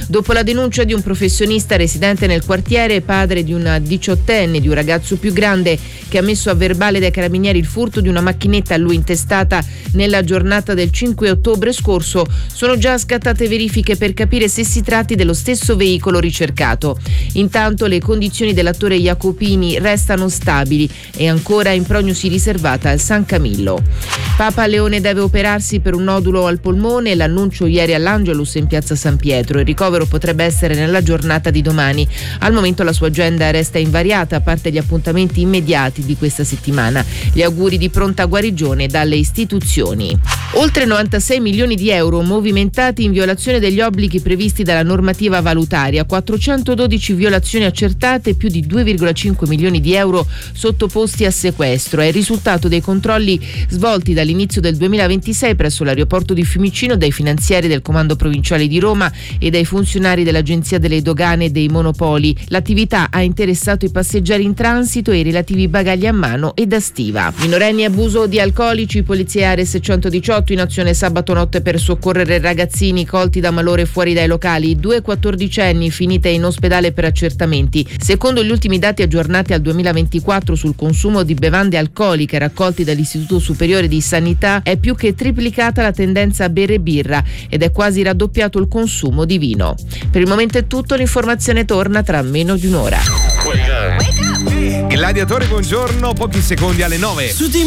Dopo la denuncia di un professionista residente nel quartiere, padre di una 18enne, di un ragazzo più grande che ha messo a verbale dai carabinieri il furto di una macchinetta a lui intestata nella giornata del 5 ottobre scorso, sono già scattate verifiche per capire se si tratti dello stesso veicolo ricercato. Intanto le condizioni dell'attore Jacopini restano stabili e ancora in prognosi riservata al San Camillo. Papa Leone deve operarsi per un nodulo al polmone, l'annuncio ieri all'Angelus in piazza San Pietro. Il ricovero potrebbe essere nella giornata di domani. Al momento la sua agenda resta invariata, a parte gli appuntamenti immediati di questa settimana. Gli auguri di pronta guarigione dalle istituzioni. Oltre 96 milioni di euro movimentati in violazione degli obblighi previsti dalla normativa valutaria, 412 violazioni accertate, più di 2,5 milioni di euro sottoposti a sequestro. È il risultato dei controlli svolti dall'inizio del 2026 presso l'aeroporto di Fiumicino dai finanziari del Comando Provinciale di Roma e dai funzionari dell'Agenzia delle Dogane e dei Monopoli. L'attività ha interessato i passeggeri in transito e i relativi bagagli a mano e da stiva. Minorenni abuso di alcolici, polizia Ares 118 in azione sabato notte per soccorrere ragazzini colti da malore fuori dai locali. 2 quattordicenni finite in ospedale per accertamenti. Secondo gli ultimi dati aggiornati al 2024 sul consumo di bevande alcoliche raccolti dall'Istituto Superiore di Sanità, è più che triplicata la tendenza a bere birra ed è quasi raddoppiato il consumo di vino. Per il momento è tutto, l'informazione torna tra meno di un'ora. Il Gladiatore, buongiorno, pochi secondi alle 9.